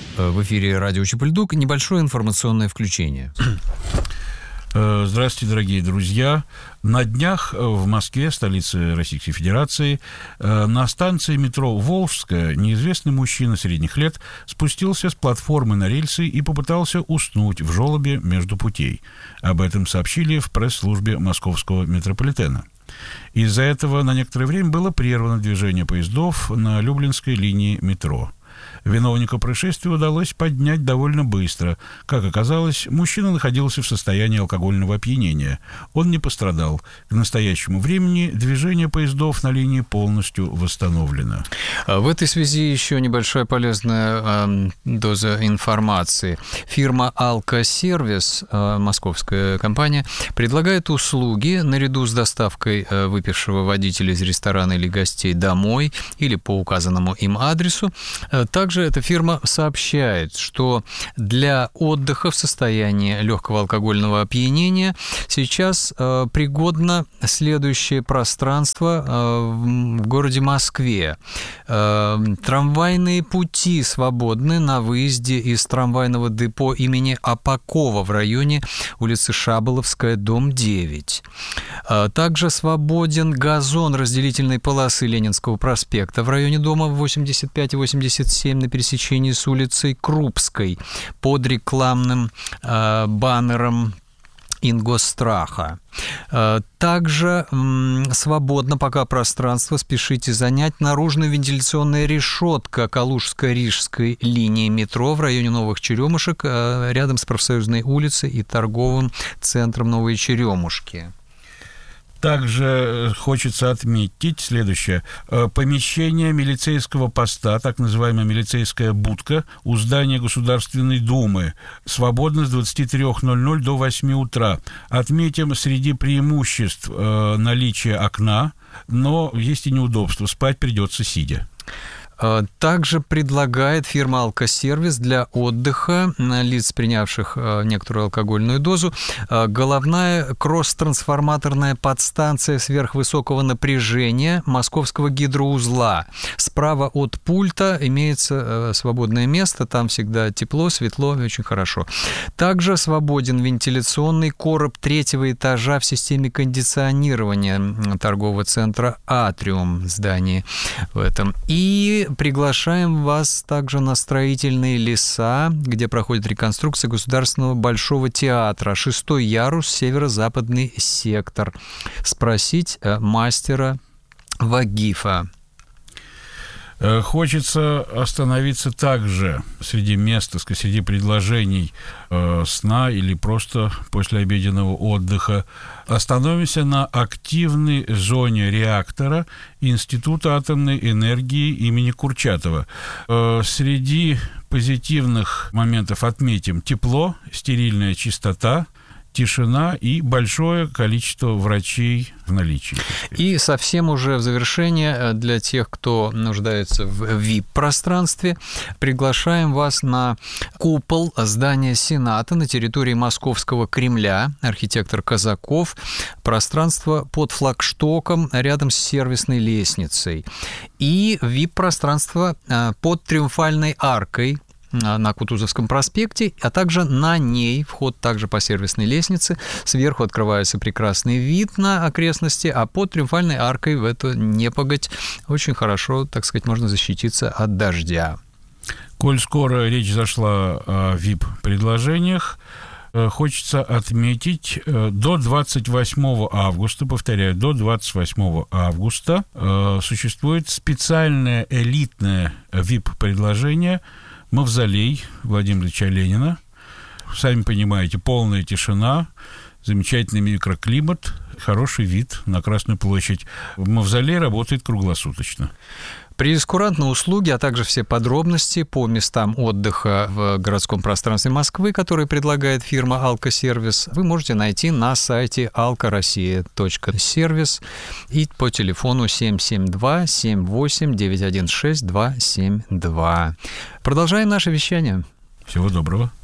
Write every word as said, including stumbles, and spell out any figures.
В эфире радио Чепульдук. Небольшое информационное включение. Здравствуйте, дорогие друзья. На днях в Москве, столице Российской Федерации, на станции метро «Волжская» неизвестный мужчина средних лет спустился с платформы на рельсы и попытался уснуть в желобе между путей. Об этом сообщили в пресс-службе московского метрополитена. Из-за этого на некоторое время было прервано движение поездов на Люблинской линии метро. Виновника происшествия удалось поднять довольно быстро. Как оказалось, мужчина находился в состоянии алкогольного опьянения. Он не пострадал. К настоящему времени движение поездов на линии полностью восстановлено. В этой связи еще небольшая полезная э, доза информации. Фирма «Алкосервис», э, московская компания, предлагает услуги наряду с доставкой э, выпившего водителя из ресторана или гостей домой или по указанному им адресу. Э, Также эта фирма сообщает, что для отдыха в состоянии легкого алкогольного опьянения сейчас э, пригодно следующее пространство э, в городе Москве. Э, трамвайные пути свободны на выезде из трамвайного депо имени Апакова в районе улицы Шаболовская, дом девять. Э, также свободен газон разделительной полосы Ленинского проспекта в районе дома восемьдесят пять и восемьдесят семь на пересечении с улицей Крупской под рекламным э, баннером «Ингостраха». Э, также м, свободно пока пространство спешите занять наружная вентиляционная решетка Калужско-Рижской линии метро в районе Новых Черемушек э, рядом с Профсоюзной улицей и торговым центром Новые Черемушки. Также хочется отметить следующее. Помещение милицейского поста, так называемая милицейская будка, у здания Государственной Думы, свободно с двадцати трёх ноль-ноль до восьми утра. Отметим среди преимуществ э, наличие окна, но есть и неудобства. Спать придется сидя. Также предлагает фирма «Алкосервис» для отдыха лиц, принявших некоторую алкогольную дозу, головная кросс-трансформаторная подстанция сверхвысокого напряжения московского гидроузла. Справа от пульта имеется свободное место, там всегда тепло, светло и очень хорошо. Также свободен вентиляционный короб третьего этажа в системе кондиционирования торгового центра «Атриум» здания в этом. И приглашаем вас также на строительные леса, где проходит реконструкция Государственного Большого театра, шестой ярус, северо-западный сектор. Спросить мастера Вагифа. Хочется остановиться также среди мест, среди предложений э, сна или просто послеобеденного отдыха. Остановимся на активной зоне реактора Института атомной энергии имени Курчатова. Э, среди позитивных моментов отметим тепло, стерильная чистота, тишина и большое количество врачей в наличии. И совсем уже в завершение для тех, кто нуждается в ви ай пи-пространстве, приглашаем вас на купол здания Сената на территории Московского Кремля, архитектор Казаков, пространство под флагштоком рядом с сервисной лестницей, и ви ай пи-пространство под Триумфальной аркой на Кутузовском проспекте, а также на ней, вход также по сервисной лестнице, сверху открывается прекрасный вид на окрестности, а под Триумфальной аркой в эту непогодь очень хорошо, так сказать, можно защититься от дождя. Коль скоро речь зашла о ви ай пи-предложениях, хочется отметить, до двадцать восьмого августа, повторяю, до двадцать восьмого августа существует специальное элитное ви ай пи-предложение «Мавзолей» Владимира Ильича Ленина. Сами понимаете, полная тишина, замечательный микроклимат, хороший вид на Красную площадь. Мавзолей работает круглосуточно. Прейскурантные услуги, а также все подробности по местам отдыха в городском пространстве Москвы, которые предлагает фирма «Алкосервис», вы можете найти на сайте алкороссия точка сервис и по телефону семь семь два семь восемь девять один шесть два семь два. Продолжаем наше вещание. Всего доброго.